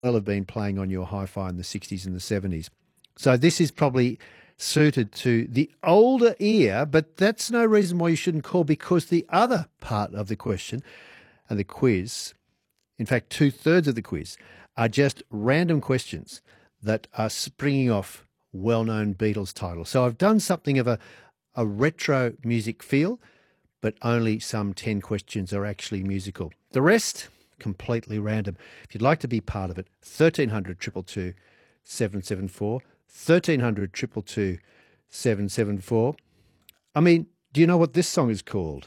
well have been playing on your hi-fi in the 60s and the 70s. So this is probably suited to the older ear, but that's no reason why you shouldn't call, because the other part of the question and the quiz, in fact, 2/3 of the quiz, are just random questions that are springing off well-known Beatles titles. So I've done something of a retro music feel, but only some 10 questions are actually musical. The rest, completely random. If you'd like to be part of it, 1300 222 774, 1300 222 774. I mean, do you know what this song is called?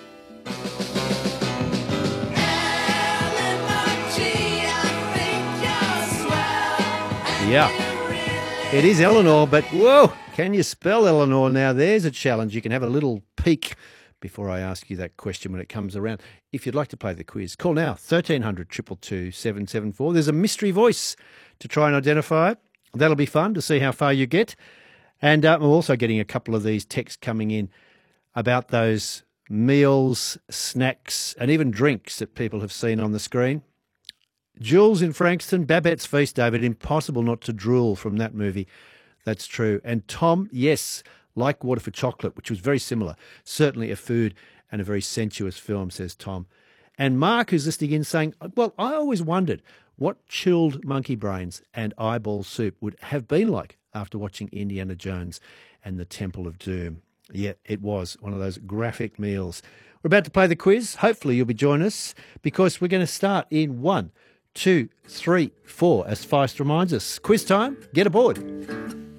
Yeah, it is Eleanor, but whoa, can you spell Eleanor now? There's a challenge. You can have a little peek before I ask you that question when it comes around. If you'd like to play the quiz, call now, 1300 222 774. There's a mystery voice to try and identify it. That'll be fun to see how far you get. And we're also getting a couple of these texts coming in about those meals, snacks, and even drinks that people have seen on the screen. Jules in Frankston, Babette's Feast, David, impossible not to drool from that movie. That's true. And Tom, yes, Like Water for Chocolate, which was very similar. Certainly a food and a very sensuous film, says Tom. And Mark, who's listening in, saying, well, I always wondered what chilled monkey brains and eyeball soup would have been like after watching Indiana Jones and the Temple of Doom. Yeah, it was one of those graphic meals. We're about to play the quiz. Hopefully you'll be joining us, because we're going to start in 1, 2, 3, 4, as Feist reminds us. Quiz time, get aboard.